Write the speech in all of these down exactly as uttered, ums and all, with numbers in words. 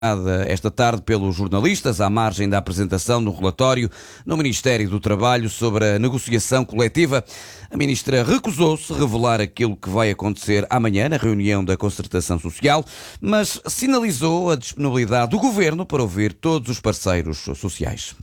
esta tarde pelos jornalistas, à margem da apresentação do relatório no Ministério do Trabalho sobre a negociação coletiva. A ministra recusou-se a revelar aquilo que vai acontecer amanhã na reunião da Concertação Social, mas sinalizou a disponibilidade do Governo para ouvir todos os parceiros sociais.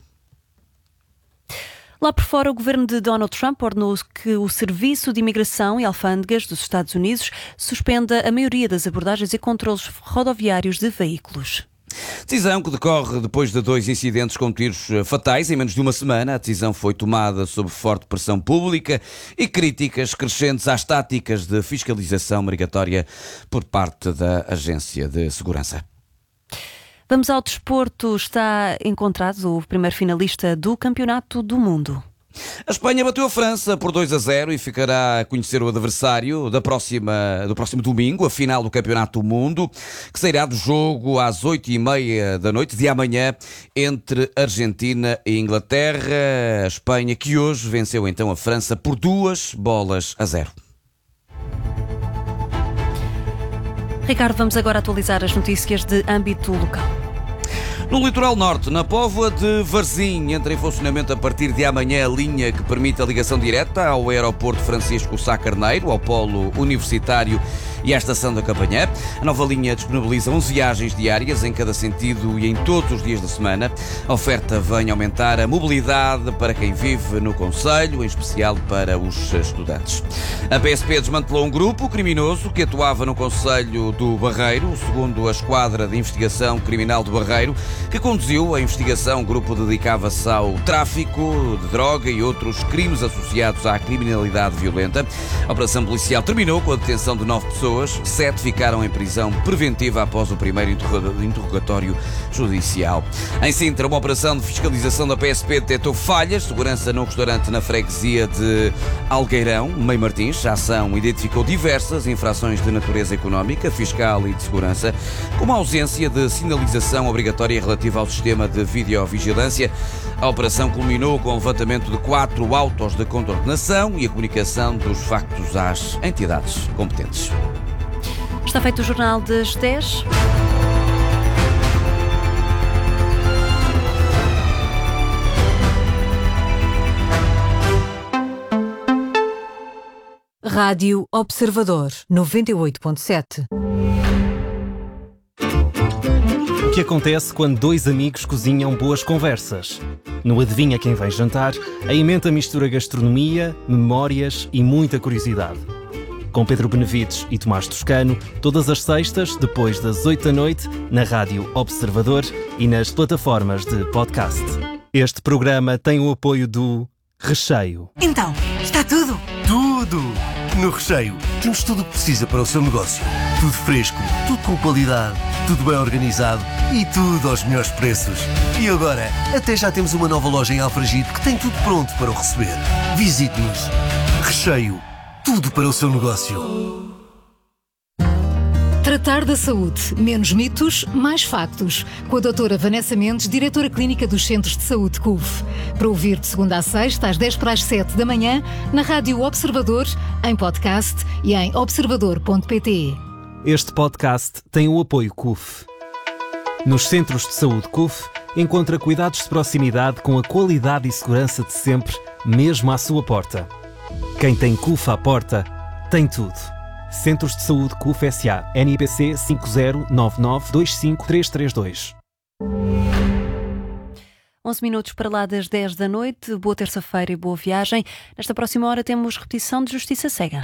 Lá por fora, o governo de Donald Trump ordenou que o Serviço de Imigração e Alfândegas dos Estados Unidos suspenda a maioria das abordagens e controlos rodoviários de veículos. Decisão que decorre depois de dois incidentes com tiros fatais em menos de uma semana. A decisão foi tomada sob forte pressão pública e críticas crescentes às táticas de fiscalização migratória por parte da Agência de Segurança. Vamos ao desporto. Está encontrado o primeiro finalista do Campeonato do Mundo. A Espanha bateu a França por dois a zero e ficará a conhecer o adversário da próxima, do próximo domingo, a final do Campeonato do Mundo, que sairá do jogo às oito e meia da noite de amanhã entre Argentina e Inglaterra. A Espanha que hoje venceu então a França por duas bolas a zero. Ricardo, vamos agora atualizar as notícias de âmbito local. No litoral norte, na Póvoa de Varzim, entra em funcionamento a partir de amanhã a linha que permite a ligação direta ao aeroporto Francisco Sá Carneiro, ao polo universitário e à estação da Campanhã. A nova linha disponibiliza onze viagens diárias em cada sentido e em todos os dias da semana. A oferta vem aumentar a mobilidade para quem vive no concelho, em especial para os estudantes. A P S P desmantelou um grupo criminoso que atuava no concelho do Barreiro, segundo a Esquadra de Investigação Criminal do Barreiro, que conduziu a investigação. O grupo dedicava-se ao tráfico de droga e outros crimes associados à criminalidade violenta. A operação policial terminou com a detenção de nove pessoas. Sete ficaram em prisão preventiva após o primeiro interrogatório judicial. Em Sintra, uma operação de fiscalização da P S P detectou falhas de segurança num restaurante na freguesia de Algueirão, Meio Martins. A ação identificou diversas infrações de natureza económica, fiscal e de segurança, como a ausência de sinalização obrigatória relativa ao sistema de videovigilância. A operação culminou com o levantamento de quatro autos de contornação e a comunicação dos factos às entidades competentes. Está feito o Jornal das dez. Rádio Observador, noventa e oito ponto sete. O que acontece quando dois amigos cozinham boas conversas? No Adivinha Quem Vem Jantar, a emenda mistura gastronomia, memórias e muita curiosidade. Com Pedro Benevides e Tomás Toscano, todas as sextas, depois das oito da noite, na Rádio Observador e nas plataformas de podcast. Este programa tem o apoio do Recheio. Então, está tudo? Tudo! No Recheio, temos tudo o que precisa para o seu negócio. Tudo fresco, tudo com qualidade, tudo bem organizado e tudo aos melhores preços. E agora, até já temos uma nova loja em Alfragide que tem tudo pronto para o receber. Visite-nos. Recheio. Tudo para o seu negócio. Tratar da saúde. Menos mitos, mais factos. Com a doutora Vanessa Mendes, diretora clínica dos Centros de Saúde C U F. Para ouvir de segunda a sexta, às dez para as sete da manhã, na Rádio Observador, em podcast e em observador ponto pt. Este podcast tem o apoio C U F. Nos Centros de Saúde C U F, encontra cuidados de proximidade com a qualidade e segurança de sempre, mesmo à sua porta. Quem tem C U F à porta, tem tudo. Centros de Saúde C U F S A. N I B C cinco zero nove nove dois cinco três três dois. onze minutos para lá das dez da noite. Boa terça-feira e boa viagem. Nesta próxima hora temos repetição de Justiça Cega.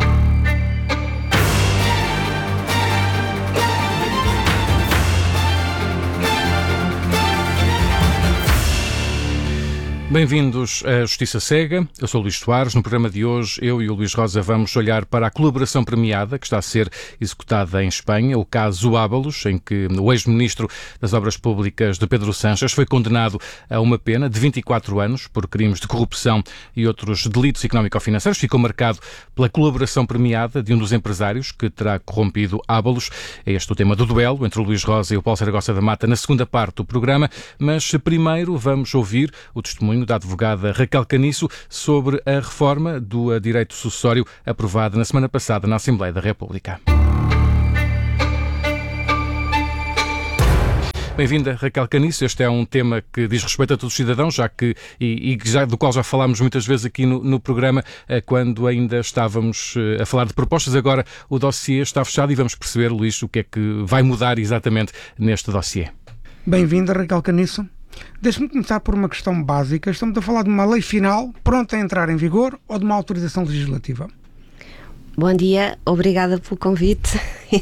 Bem-vindos à Justiça Cega. Eu sou o Luís Soares. No programa de hoje, eu e o Luís Rosa vamos olhar para a colaboração premiada que está a ser executada em Espanha, o caso Ábalos, em que o ex-ministro das Obras Públicas de Pedro Sánchez foi condenado a uma pena de vinte e quatro anos por crimes de corrupção e outros delitos económico-financeiros. Ficou marcado pela colaboração premiada de um dos empresários que terá corrompido Ábalos. É este o tema do duelo entre o Luís Rosa e o Paulo Saragossa da Mata na segunda parte do programa, mas primeiro vamos ouvir o testemunho da advogada Raquel Caniço sobre a reforma do direito sucessório aprovada na semana passada na Assembleia da República. Bem-vinda, Raquel Caniço. Este é um tema que diz respeito a todos os cidadãos, já que, e, e já, do qual já falámos muitas vezes aqui no, no programa, quando ainda estávamos a falar de propostas. Agora o dossiê está fechado e vamos perceber, Luís, o que é que vai mudar exatamente neste dossiê. Bem-vinda, Raquel Caniço. Deixe-me começar por uma questão básica. Estamos a falar de uma lei final pronta a entrar em vigor ou de uma autorização legislativa? Bom dia, obrigada pelo convite.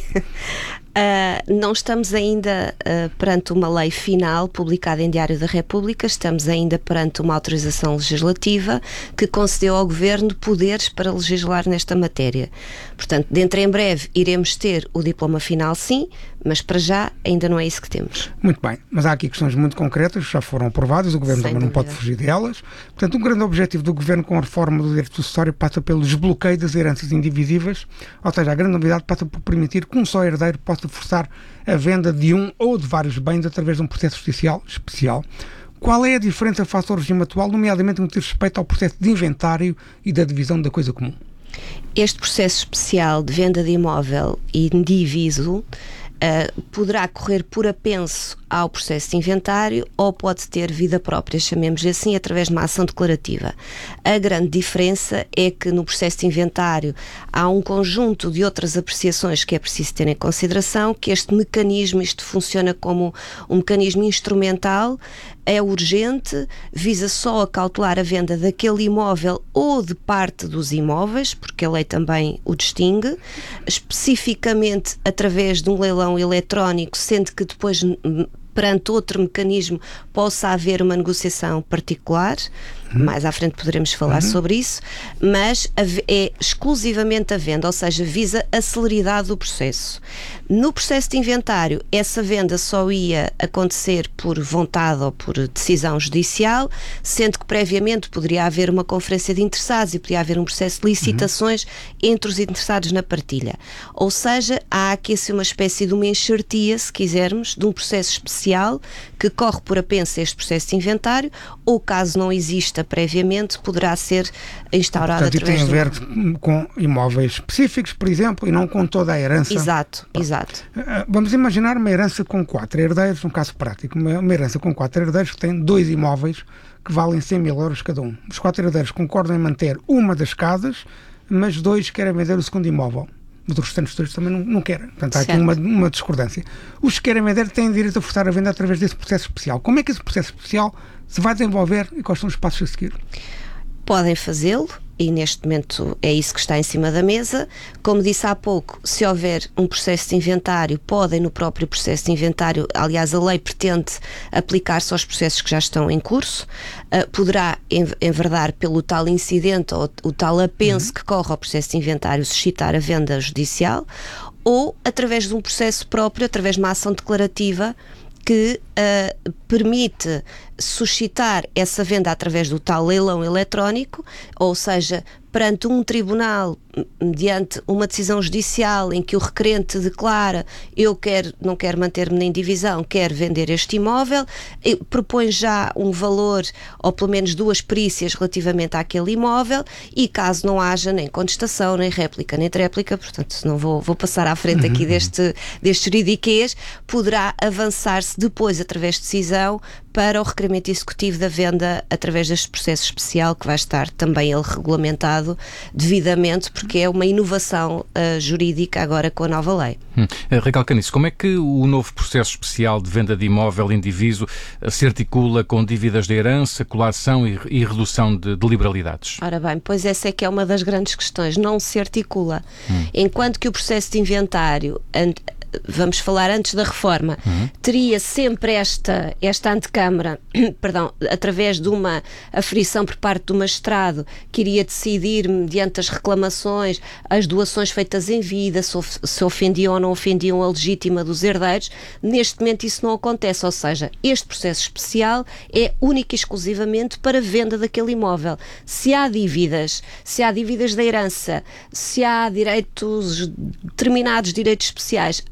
Uh, não estamos ainda uh, perante uma lei final publicada em Diário da República, estamos ainda perante uma autorização legislativa que concedeu ao Governo poderes para legislar nesta matéria. Portanto, dentro em breve iremos ter o diploma final, sim, mas para já ainda não é isso que temos. Muito bem, mas há aqui questões muito concretas que já foram aprovadas, o Governo Sem também não dúvida. pode fugir delas. Portanto, um grande objetivo do Governo com a reforma do direito sucessório passa pelo desbloqueio das heranças indivisíveis, ou seja, a grande novidade passa por permitir que um só herdeiro possa forçar a venda de um ou de vários bens através de um processo judicial especial. Qual é a diferença face ao regime atual, nomeadamente no que diz respeito ao processo de inventário e da divisão da coisa comum? Este processo especial de venda de imóvel indiviso uh, poderá correr por apenso ao processo de inventário ou pode ter vida própria, chamemos-lhe assim, através de uma ação declarativa. A grande diferença é que no processo de inventário há um conjunto de outras apreciações que é preciso ter em consideração, que este mecanismo, isto funciona como um mecanismo instrumental, é urgente, visa só a cautelar a venda daquele imóvel ou de parte dos imóveis, porque a lei também o distingue, especificamente através de um leilão eletrónico, sendo que depois perante outro mecanismo possa haver uma negociação particular. Uhum. Mais à frente poderemos falar uhum. sobre isso, mas é exclusivamente a venda, ou seja, visa a celeridade do processo. No processo de inventário, essa venda só ia acontecer por vontade ou por decisão judicial, sendo que previamente poderia haver uma conferência de interessados e poderia haver um processo de licitações uhum. entre os interessados na partilha. Ou seja, há aqui assim uma espécie de uma enxertia, se quisermos, de um processo especial que corre por apenso este processo de inventário, ou caso não exista previamente, poderá ser instaurado. Portanto, através e tem a ver do... com imóveis específicos, por exemplo, e não com toda a herança. Exato, Pronto. exato. Vamos imaginar uma herança com quatro herdeiros, um caso prático, uma, uma herança com quatro herdeiros que tem dois imóveis que valem cem mil euros cada um. Os quatro herdeiros concordam em manter uma das casas, mas dois querem vender o segundo imóvel. Mas os restantes dois também não, não querem. Portanto, há aqui uma, uma discordância. Os que querem vender têm direito a forçar a venda através desse processo especial. Como é que esse processo especial se vai desenvolver e quais são os passos a seguir? Podem fazê-lo e neste momento é isso que está em cima da mesa. Como disse há pouco, se houver um processo de inventário, podem no próprio processo de inventário, aliás a lei pretende aplicar-se aos processos que já estão em curso, uh, poderá enverdar pelo tal incidente ou o tal apenso uhum. que corre ao processo de inventário suscitar a venda judicial, ou através de um processo próprio, através de uma ação declarativa que uh, permite suscitar essa venda através do tal leilão eletrónico, ou seja, perante um tribunal, mediante uma decisão judicial em que o requerente declara eu quero, não quero manter-me nem divisão, quero vender este imóvel, propõe já um valor ou pelo menos duas perícias relativamente àquele imóvel e caso não haja nem contestação, nem réplica, nem tréplica, portanto não vou, vou passar à frente aqui deste, deste juridiquês, poderá avançar-se depois através de decisão para o requerimento executivo da venda através deste processo especial que vai estar também ele regulamentado devidamente porque é uma inovação uh, jurídica agora com a nova lei. Hum. Raquel Caniço, como é que o novo processo especial de venda de imóvel indiviso se articula com dívidas de herança, colação e, e redução de, de liberalidades? Ora bem, pois essa é que é uma das grandes questões, não se articula. Hum. Enquanto que o processo de inventário vamos falar antes da reforma, uhum. teria sempre esta, esta antecâmara, perdão, através de uma aferição por parte do magistrado que iria decidir, mediante as reclamações, as doações feitas em vida, se, of, se ofendiam ou não ofendiam a legítima dos herdeiros. Neste momento isso não acontece, ou seja, este processo especial é único e exclusivamente para venda daquele imóvel. Se há dívidas, se há dívidas da herança, se há direitos, determinados direitos especiais, há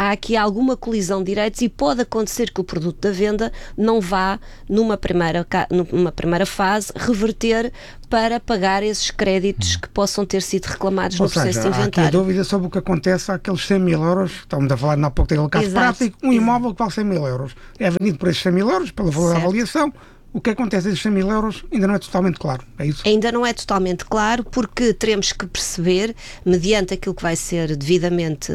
há aqui alguma colisão de direitos e pode acontecer que o produto da venda não vá, numa primeira, numa primeira fase, reverter para pagar esses créditos que possam ter sido reclamados Ou no processo seja, de inventário. há aqui a dúvida sobre o que acontece àqueles cem mil euros, estamos a falar há pouco daquele caso Exato. prático, um imóvel que vale cem mil euros. É vendido por esses cem mil euros, pelo valor da avaliação. O que acontece a esses cem mil euros ainda não é totalmente claro, é isso? Ainda não é totalmente claro, porque teremos que perceber, mediante aquilo que vai ser devidamente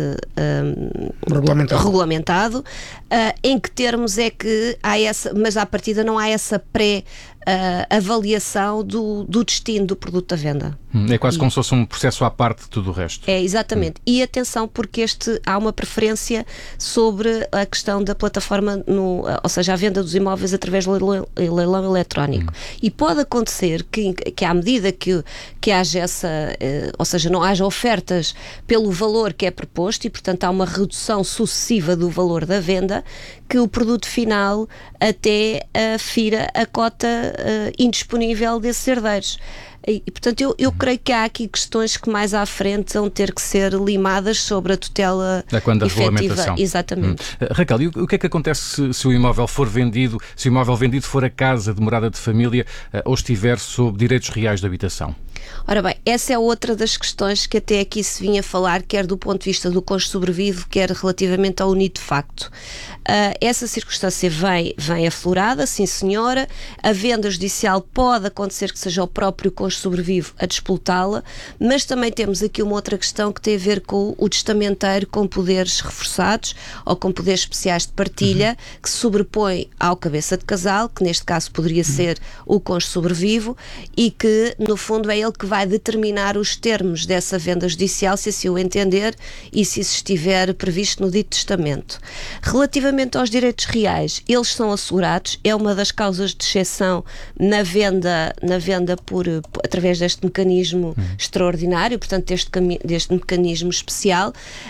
um, regulamentado, regulamentado uh, em que termos é que há essa, mas à partida não há essa pré Uh, avaliação do, do destino do produto à venda. Hum, é quase e, como se fosse um processo à parte de tudo o resto. É, exatamente. Hum. E atenção, porque este, há uma preferência sobre a questão da plataforma, no, ou seja, a venda dos imóveis através do leilão, leilão eletrónico. Hum. E pode acontecer que, que à medida que, que haja essa, uh, ou seja, não haja ofertas pelo valor que é proposto e, portanto, há uma redução sucessiva do valor da venda, que o produto final até uh, fira a cota uh, indisponível desses herdeiros. E, e portanto, eu, eu creio que há aqui questões que mais à frente vão ter que ser limadas sobre a tutela da quando da efetiva. Exatamente. Hum. Uh, Raquel, e o, o que é que acontece se, se o imóvel for vendido, se o imóvel vendido for a casa de morada de família uh, ou estiver sob direitos reais de habitação? Ora bem, essa é outra das questões que até aqui se vinha a falar, quer do ponto de vista do cônjuge sobrevive, quer relativamente ao unido de facto. Uh, essa circunstância vem, vem aflorada, sim senhora. A venda judicial pode acontecer que seja o próprio cônjuge sobrevive a disputá-la, mas também temos aqui uma outra questão que tem a ver com o testamenteiro com poderes reforçados ou com poderes especiais de partilha, uhum. que se sobrepõe ao cabeça de casal, que neste caso poderia uhum. ser o cônjuge sobrevivo, e que no fundo é ele que vai determinar os termos dessa venda judicial, se assim o entender e se isso estiver previsto no dito testamento. Relativamente aos direitos reais, eles são assegurados, é uma das causas de exceção na venda, na venda por, através deste mecanismo hum. extraordinário, portanto deste, deste mecanismo especial,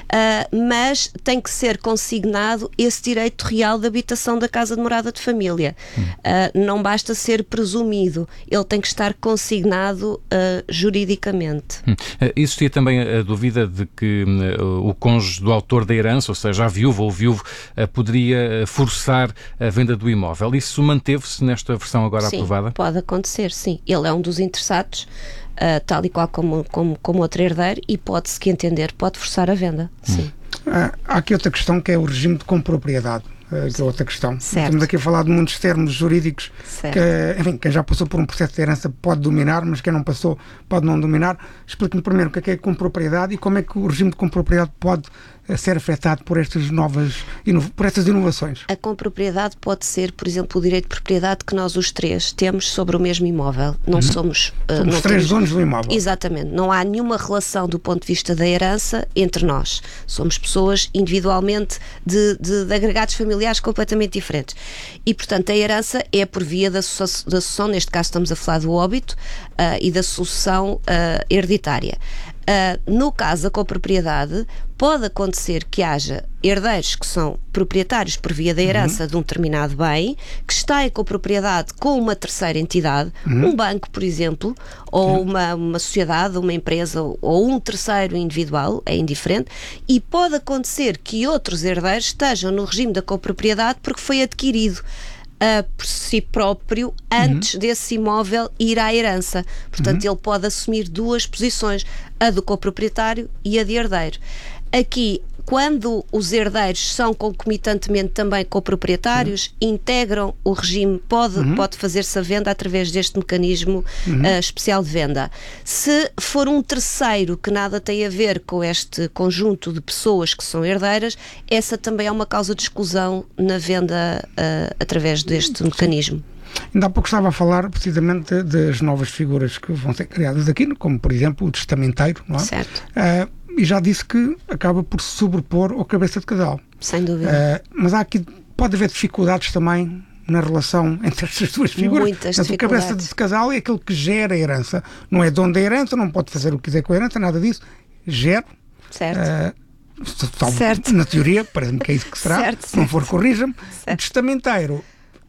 uh, mas tem que ser consignado esse direito real de habitação da casa de morada de família. Hum. Uh, não basta ser presumido, ele tem que estar consignado uh, juridicamente. Hum. Existia também a dúvida de que uh, o cônjuge do autor da herança, ou seja, a viúva ou o viúvo, uh, poderia forçar a venda do imóvel. Isso manteve-se nesta versão agora sim, aprovada? Pode acontecer, sim. Ele é um dos interessados, uh, tal e qual como, como, como outro herdeiro, e pode-se que entender, pode forçar a venda, hum. sim. Ah, há aqui outra questão que é o regime de compropriedade. Que é outra questão. Certo. Estamos aqui a falar de muitos termos jurídicos certo. que, enfim, quem já passou por um processo de herança pode dominar, mas quem não passou pode não dominar. Explique-me primeiro o que é que é compropriedade e como é que o regime de compropriedade pode ser afetado por estas novas, por estas inovações. A compropriedade pode ser, por exemplo, o direito de propriedade que nós os três temos sobre o mesmo imóvel. Não uhum. somos... Uh, somos não três temos... donos do imóvel. Exatamente. Não há nenhuma relação do ponto de vista da herança entre nós. Somos pessoas individualmente de, de, de agregados familiares completamente diferentes. E, portanto, a herança é por via da sucessão, neste caso estamos a falar do óbito, uh, e da sucessão uh, hereditária. Uh, no caso da copropriedade, pode acontecer que haja herdeiros que são proprietários por via da herança uhum. de um determinado bem, que está em copropriedade com uma terceira entidade, uhum. um banco, por exemplo, ou uhum. uma, uma sociedade, uma empresa, ou um terceiro individual, é indiferente, e pode acontecer que outros herdeiros estejam no regime da copropriedade porque foi adquirido Uh, por si próprio antes uhum. desse imóvel ir à herança. Portanto, uhum. ele pode assumir duas posições, a do coproprietário e a de herdeiro. Aqui, quando os herdeiros são concomitantemente também coproprietários, uhum. integram o regime, pode, uhum. pode fazer-se a venda através deste mecanismo uhum. uh, especial de venda. Se for um terceiro que nada tem a ver com este conjunto de pessoas que são herdeiras, essa também é uma causa de exclusão na venda uh, através deste Sim. mecanismo. Ainda há pouco estava a falar precisamente das novas figuras que vão ser criadas aqui, como por exemplo o testamenteiro, não é? Certo. Uh, e já disse que acaba por se sobrepor ao cabeça de casal. Sem dúvida. Uh, mas há aqui, pode haver dificuldades também na relação entre estas duas figuras. Muitas Portanto, dificuldades. O cabeça de casal é aquele que gera a herança. Não é dono da herança, não pode fazer o que quiser com a herança, nada disso. Gera. Certo. Uh, certo. Na teoria, parece-me que é isso que será. Certo, se não certo. for, corrija-me. O testamenteiro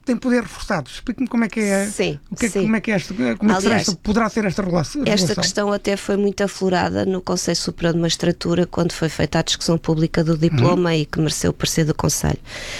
tem poderes reforçados. Explique-me como é que é, sim, o que é, sim. Como é que, é esta, como é que será esta, poderá ser esta relação. Esta questão até foi muito aflorada no Conselho Superior de Magistratura quando foi feita a discussão pública do diploma uhum. e que mereceu o parecer do Conselho.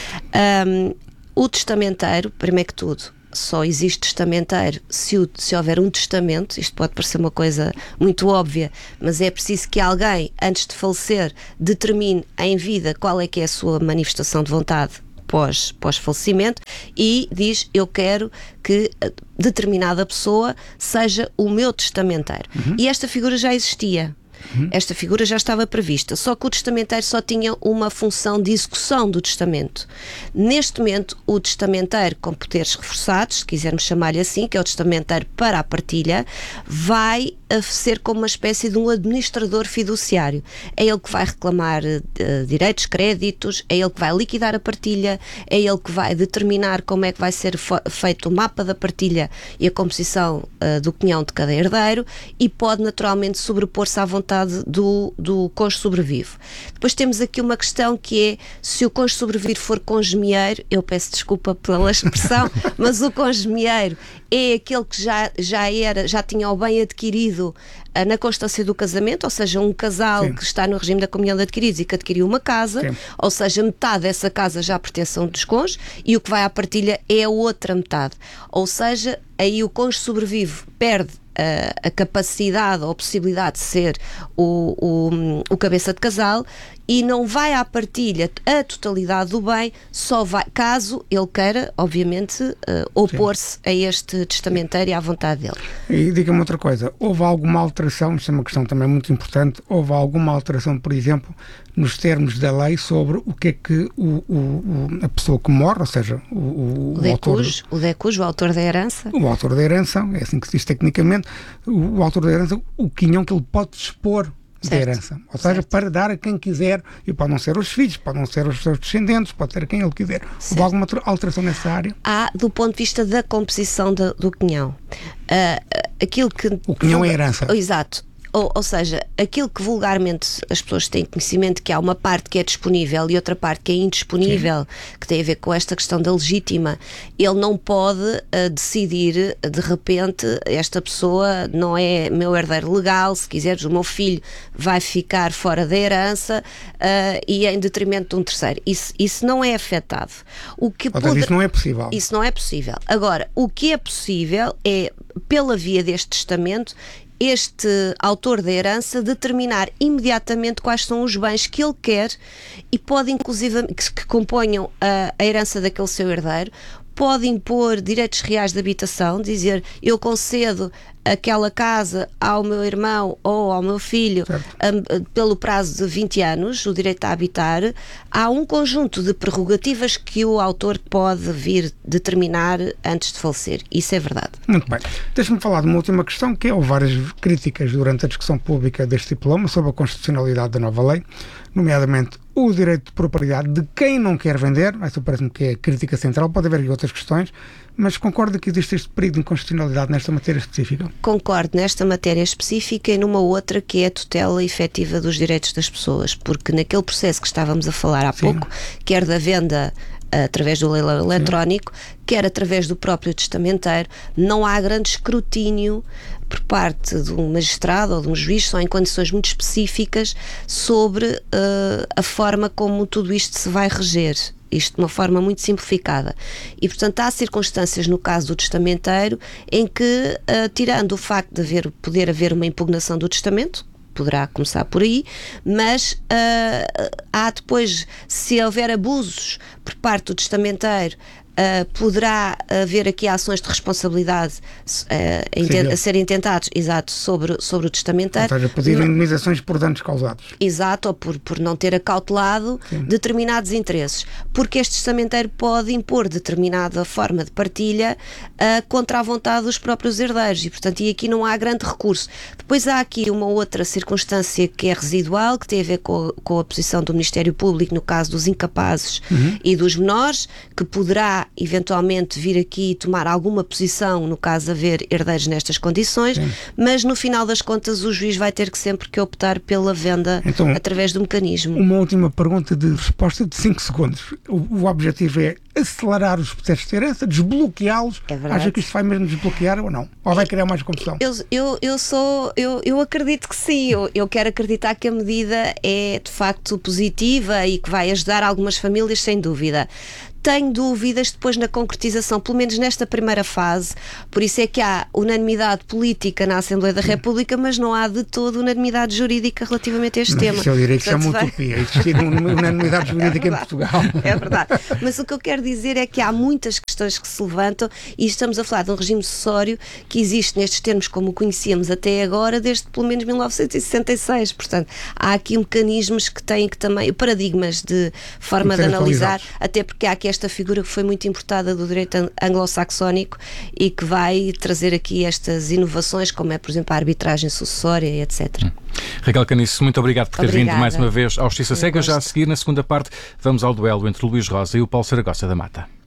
Um, o testamenteiro, primeiro que tudo, só existe testamenteiro se, o, se houver um testamento. Isto pode parecer uma coisa muito óbvia, mas é preciso que alguém, antes de falecer, determine em vida qual é que é a sua manifestação de vontade pós, pós-falecimento e diz, eu quero que determinada pessoa seja o meu testamenteiro. Uhum. E esta figura já existia. Uhum. Esta figura já estava prevista, só que o testamenteiro só tinha uma função de execução do testamento. Neste momento, o testamenteiro com poderes reforçados, se quisermos chamar-lhe assim, que é o testamenteiro para a partilha, vai ser como uma espécie de um administrador fiduciário. É ele que vai reclamar uh, direitos, créditos, é ele que vai liquidar a partilha, é ele que vai determinar como é que vai ser feito o mapa da partilha e a composição uh, do quinhão de cada herdeiro e pode naturalmente sobrepor-se à vontade do, do cônjuge sobrevivo. Depois temos aqui uma questão que é, se o cônjuge sobrevivo for congemieiro, eu peço desculpa pela expressão, mas o congemieiro é aquele que já, já, era, já tinha o bem adquirido uh, na constância do casamento, ou seja, um casal Sim. que está no regime da comunhão de adquiridos e que adquiriu uma casa, Sim. ou seja, metade dessa casa já pertence a um dos cônjuges e o que vai à partilha é a outra metade. Ou seja, aí o cônjuge sobrevive perde a, a capacidade ou a possibilidade de ser o, o, o cabeça de casal e não vai à partilha a totalidade do bem, só vai, caso ele queira, obviamente, uh, opor-se a este testamenteiro e à vontade dele. E diga-me outra coisa, houve alguma alteração, isto é uma questão também muito importante, houve alguma alteração, por exemplo, nos termos da lei sobre o que é que o, o, a pessoa que morre, ou seja, o, o, o, o autor... O decujo, o autor da herança. O autor da herança, é assim que se diz tecnicamente, o, o autor da herança, o quinhão que ele pode dispor da herança, ou seja, certo. Para dar a quem quiser, e pode não ser os filhos, pode não ser os seus descendentes, pode ser a quem ele quiser. Certo. Houve alguma alteração nessa área? Há, do ponto de vista da composição de, do quinhão. Uh, aquilo que... O quinhão é herança. Exato. Ou, ou seja, aquilo que vulgarmente as pessoas têm conhecimento, que há uma parte que é disponível e outra parte que é indisponível, Sim. que tem a ver com esta questão da legítima, ele não pode uh, decidir, de repente, esta pessoa não é meu herdeiro legal, se quiseres, o meu filho vai ficar fora da herança uh, e em detrimento de um terceiro. Isso, isso não é afetado. O que Outra, poder... Isso não é possível. Isso não é possível. Agora, o que é possível é, pela via deste testamento, este autor da herança determinar imediatamente quais são os bens que ele quer e pode inclusive que, que componham a, a herança daquele seu herdeiro, pode impor direitos reais de habitação, dizer eu concedo aquela casa ao meu irmão ou ao meu filho um, pelo prazo de vinte anos, o direito a habitar. Há um conjunto de prerrogativas que o autor pode vir determinar antes de falecer. Isso é verdade. Muito bem. Deixa-me falar de uma última questão, que houve várias críticas durante a discussão pública deste diploma sobre a constitucionalidade da nova lei, nomeadamente o direito de propriedade de quem não quer vender. Essa parece-me que é a crítica central, pode haver outras questões, mas concorda que existe este perigo de inconstitucionalidade nesta matéria específica? Concordo nesta matéria específica e numa outra que é a tutela efetiva dos direitos das pessoas, porque naquele processo que estávamos a falar há Sim. pouco, quer da venda através do leilão eletrónico, Sim. quer através do próprio testamenteiro, não há grande escrutínio por parte de um magistrado ou de um juiz, só em condições muito específicas, sobre uh, a forma como tudo isto se vai reger. Isto de uma forma muito simplificada. E, portanto, há circunstâncias no caso do testamenteiro em que, uh, tirando o facto de haver, poder haver uma impugnação do testamento, poderá começar por aí, mas uh, há depois, se houver abusos por parte do testamenteiro, Uh, poderá haver aqui ações de responsabilidade uh, intent- a serem tentados, exato, sobre, sobre o testamenteiro. Ou seja, pedir indemnizações por danos causados. Exato, ou por, por não ter acautelado Sim. determinados interesses. Porque este testamenteiro pode impor determinada forma de partilha uh, contra a vontade dos próprios herdeiros e, portanto, e aqui não há grande recurso. Depois há aqui uma outra circunstância que é residual, que tem a ver com, com a posição do Ministério Público no caso dos incapazes uhum. e dos menores, que poderá poderá eventualmente vir aqui e tomar alguma posição no caso de haver herdeiros nestas condições, Sim. mas no final das contas o juiz vai ter que sempre que optar pela venda então, através do mecanismo. Uma última pergunta de resposta de cinco segundos. O, o objetivo é acelerar os processos de herança, desbloqueá-los. É verdade. Acha que isto vai mesmo desbloquear ou não? Ou vai criar mais confusão? Eu, eu, eu, sou, eu, eu acredito que sim. Eu, eu quero acreditar que a medida é de facto positiva e que vai ajudar algumas famílias, sem dúvida. Tenho dúvidas depois na concretização, pelo menos nesta primeira fase, por isso é que há unanimidade política na Assembleia da República, mas não há de todo unanimidade jurídica relativamente a este mas tema. Isso eu diria que Portanto, é uma utopia, existir uma unanimidade jurídica é em Portugal. É verdade, mas o que eu quero dizer é que há muitas questões que se levantam e estamos a falar de um regime sucessório que existe nestes termos como o conhecíamos até agora, desde pelo menos mil novecentos e sessenta e seis, portanto há aqui mecanismos que têm que também, paradigmas de forma de analisar, até porque há aqui esta figura que foi muito importada do direito anglo-saxónico e que vai trazer aqui estas inovações, como é, por exemplo, a arbitragem sucessória, etcétera. Hum. Raquel Caniço, muito obrigado por ter Obrigada. vindo mais uma vez ao Justiça Cega. Já a seguir, na segunda parte, vamos ao duelo entre o Luís Rosa e o Paulo Saragossa da Mata.